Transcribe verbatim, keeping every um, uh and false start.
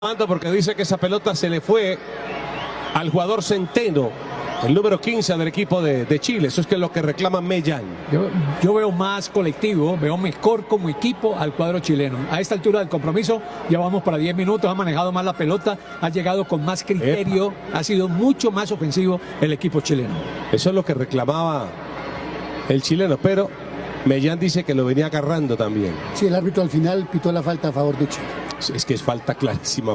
Porque dice que esa pelota se le fue al jugador Centeno, el número quince del equipo de, de Chile. Eso es que es lo que reclama Mellán. Yo, yo veo más colectivo, veo mejor como equipo al cuadro chileno. A esta altura del compromiso ya vamos para diez minutos, ha manejado más la pelota, ha llegado con más criterio, Epa. ha sido mucho más ofensivo el equipo chileno. Eso es lo que reclamaba el chileno, pero Mellán dice que lo venía agarrando también. Sí, el árbitro al final pitó la falta a favor de Chile. Es que es falta clarísima.